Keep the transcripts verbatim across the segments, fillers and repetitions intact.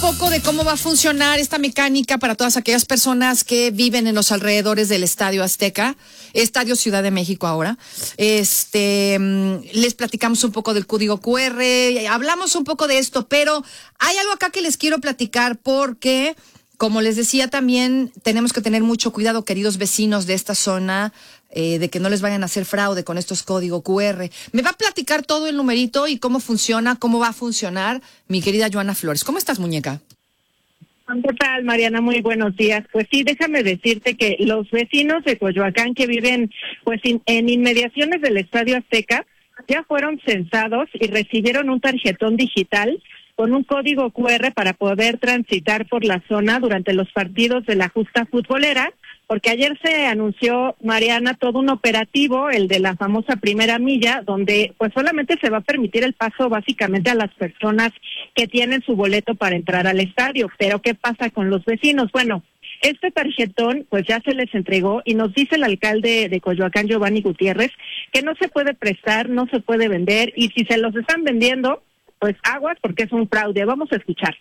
poco de cómo va a funcionar esta mecánica para todas aquellas personas que viven en los alrededores del Estadio Azteca, Estadio Ciudad de México ahora. Este, les platicamos un poco del código cu erre, hablamos un poco de esto, pero hay algo acá que les quiero platicar porque, como les decía, también tenemos que tener mucho cuidado, queridos vecinos de esta zona, eh, de que no les vayan a hacer fraude con estos códigos cu erre. Me va a platicar todo el numerito y cómo funciona, cómo va a funcionar mi querida Joana Flores. ¿Cómo estás, muñeca? ¿Qué tal, Mariana? Muy buenos días. Pues sí, déjame decirte que los vecinos de Coyoacán que viven pues in, en inmediaciones del Estadio Azteca ya fueron censados y recibieron un tarjetón digital con un código cu erre para poder transitar por la zona durante los partidos de la justa futbolera, porque ayer se anunció, Mariana, todo un operativo, el de la famosa primera milla, donde pues solamente se va a permitir el paso básicamente a las personas que tienen su boleto para entrar al estadio. Pero ¿qué pasa con los vecinos? Bueno, este tarjetón pues ya se les entregó y nos dice el alcalde de Coyoacán, Giovanni Gutiérrez, que no se puede prestar, no se puede vender, y si se los están vendiendo, pues aguas porque es un fraude. Vamos a escuchar.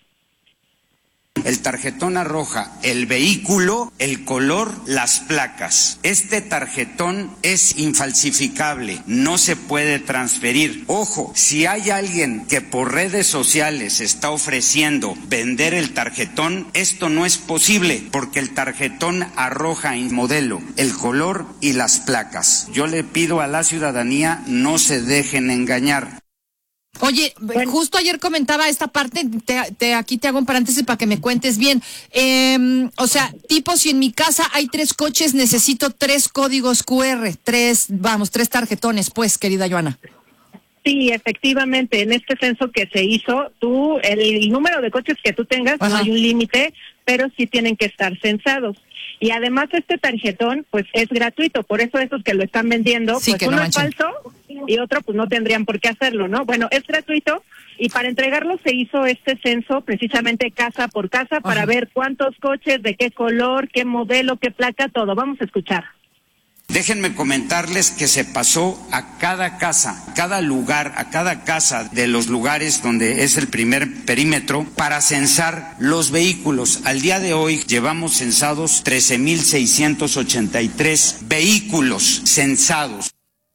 El tarjetón arroja el vehículo, el color, las placas. Este tarjetón es infalsificable, no se puede transferir. Ojo, si hay alguien que por redes sociales está ofreciendo vender el tarjetón, esto no es posible porque el tarjetón arroja el modelo, el color y las placas. Yo le pido a la ciudadanía no se dejen engañar. Oye, bueno, justo ayer comentaba esta parte, te, te, aquí te hago un paréntesis para que me cuentes bien. Eh, o sea, tipo, si en mi casa hay tres coches, necesito tres códigos cu erre, tres, vamos, tres tarjetones, pues, querida Joana. Sí, efectivamente, en este censo que se hizo, tú, el, el número de coches que tú tengas, ajá, no hay un límite, pero sí tienen que estar censados. Y además este tarjetón, pues, es gratuito, por eso esos que lo están vendiendo, sí, pues uno no es falso y otro, pues, no tendrían por qué hacerlo, ¿no? Bueno, es gratuito y para entregarlo se hizo este censo precisamente casa por casa para ajá, ver cuántos coches, de qué color, qué modelo, qué placa, todo. Vamos a escuchar. Déjenme comentarles que se pasó a cada casa, cada lugar, a cada casa de los lugares donde es el primer perímetro para censar los vehículos. Al día de hoy llevamos censados trece mil seiscientos ochenta y tres vehículos censados.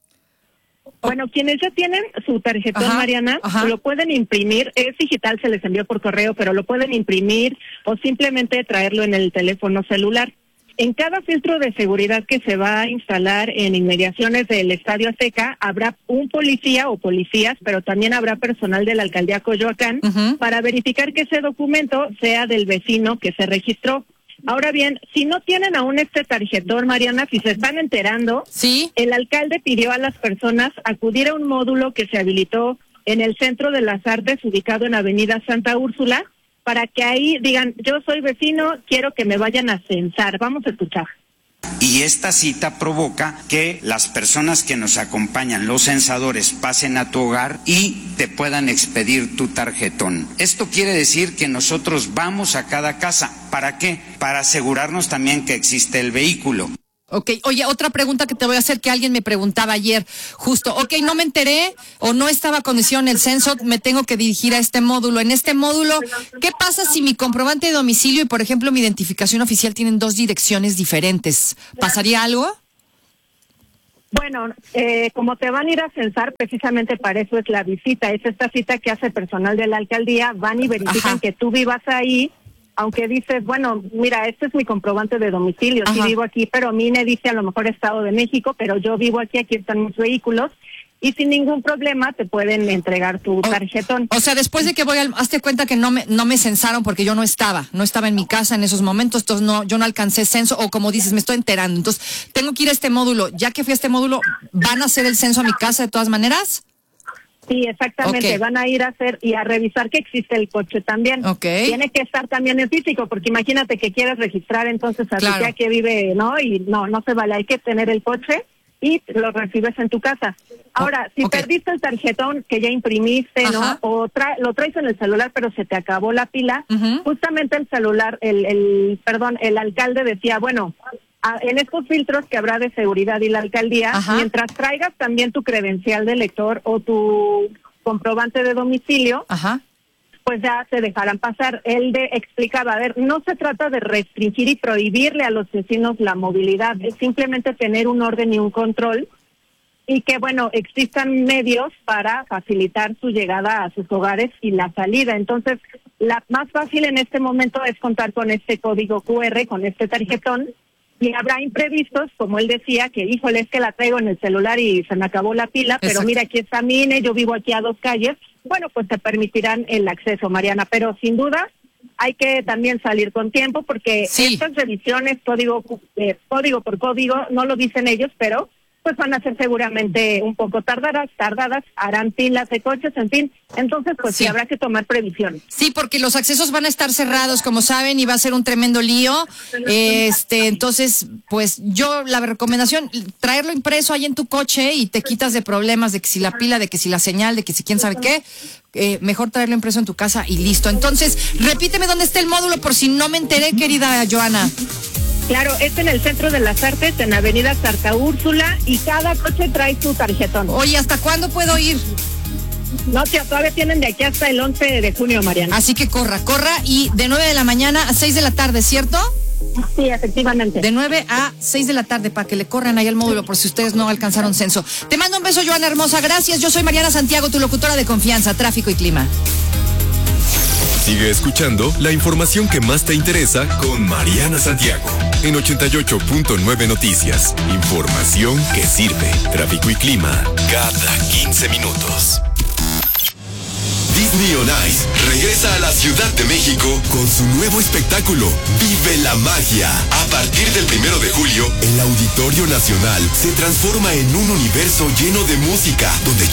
Bueno, quienes ya tienen su tarjetón, ajá, Mariana, ajá, lo pueden imprimir, es digital, se les envió por correo, pero lo pueden imprimir o simplemente traerlo en el teléfono celular. En cada filtro de seguridad que se va a instalar en inmediaciones del Estadio Azteca, habrá un policía o policías, pero también habrá personal de la alcaldía Coyoacán, uh-huh, para verificar que ese documento sea del vecino que se registró. Ahora bien, si no tienen aún este tarjetón, Mariana, si se están enterando, ¿sí?, el alcalde pidió a las personas acudir a un módulo que se habilitó en el Centro de las Artes, ubicado en Avenida Santa Úrsula, para que ahí digan, yo soy vecino, quiero que me vayan a censar. Vamos a escuchar. Y esta cita provoca que las personas que nos acompañan, los censadores, pasen a tu hogar y te puedan expedir tu tarjetón. Esto quiere decir que nosotros vamos a cada casa. ¿Para qué? Para asegurarnos también que existe el vehículo. Ok, oye, otra pregunta que te voy a hacer que alguien me preguntaba ayer, justo, ok, no me enteré o no estaba condición el censo, me tengo que dirigir a este módulo. En este módulo, ¿qué pasa si mi comprobante de domicilio y, por ejemplo, mi identificación oficial tienen dos direcciones diferentes? ¿Pasaría algo? Bueno, eh, como te van a ir a censar, precisamente para eso es la visita, es esta cita que hace personal de la alcaldía, van y verifican, ajá, que tú vivas ahí. Aunque dices, bueno, mira, este es mi comprobante de domicilio, ajá, sí vivo aquí, pero mi I N E dice a lo mejor Estado de México, pero yo vivo aquí, aquí están mis vehículos, y sin ningún problema te pueden entregar tu tarjetón. O, o sea, después de que voy al, hazte cuenta que no me no me censaron porque yo no estaba, no estaba en mi casa en esos momentos, entonces no, yo no alcancé censo, o como dices, me estoy enterando, entonces tengo que ir a este módulo, ya que fui a este módulo, ¿van a hacer el censo a mi casa de todas maneras? Sí, exactamente, okay, van a ir a hacer y a revisar que existe el coche también. Okay. Tiene que estar también en físico, porque imagínate que quieres registrar entonces a claro, tu tía que vive, ¿no? Y no, no se vale, hay que tener el coche y lo recibes en tu casa. Ahora, oh, si okay, perdiste el tarjetón que ya imprimiste, ajá, ¿no? O tra lo traes en el celular, pero se te acabó la pila, uh-huh, justamente el celular, el, el, perdón, el alcalde decía, bueno, en estos filtros que habrá de seguridad y la alcaldía, ajá, mientras traigas también tu credencial de lector o tu comprobante de domicilio, ajá, pues ya se dejarán pasar. Él de, explicaba, a ver, no se trata de restringir y prohibirle a los vecinos la movilidad, es simplemente tener un orden y un control, y que, bueno, existan medios para facilitar su llegada a sus hogares y la salida. Entonces, la más fácil en este momento es contar con este código cu erre, con este tarjetón, y habrá imprevistos, como él decía, que, híjole, es que la traigo en el celular y se me acabó la pila, pero Exacto. mira, aquí está mi I N E, yo vivo aquí a dos calles. Bueno, pues te permitirán el acceso, Mariana, pero sin duda hay que también salir con tiempo, porque sí. estas revisiones, código, eh, código por código, no lo dicen ellos, pero pues van a ser seguramente un poco tardadas, tardadas, harán filas de coches, en fin. Entonces, pues sí. sí, habrá que tomar previsiones. Sí, porque los accesos van a estar cerrados, como saben, y va a ser un tremendo lío. Este, entonces, pues yo, la recomendación, traerlo impreso ahí en tu coche y te quitas de problemas de que si la pila, de que si la señal, de que si quién sabe qué. Eh, mejor traerlo impreso en tu casa y listo. Entonces, repíteme dónde está el módulo por si no me enteré, querida Joana. Claro, es en el Centro de las Artes, en Avenida Santa Úrsula, y cada coche trae su tarjetón. Oye, ¿hasta cuándo puedo ir? No, tía, todavía tienen de aquí hasta el once de junio, Mariana. Así que corra, corra, y de nueve de la mañana a seis de la tarde, ¿cierto? Sí, efectivamente. De nueve a seis de la tarde, para que le corran ahí al módulo por si ustedes no alcanzaron censo. Te mando un beso, Joana hermosa, gracias. Yo soy Mariana Santiago, tu locutora de confianza, tráfico y clima. Sigue escuchando la información que más te interesa con Mariana Santiago en ochenta y ocho punto nueve Noticias. Información que sirve. Tráfico y clima cada quince minutos. Disney on Ice regresa a la Ciudad de México con su nuevo espectáculo, Vive la Magia. A partir del primero de julio, el Auditorio Nacional se transforma en un universo lleno de música, donde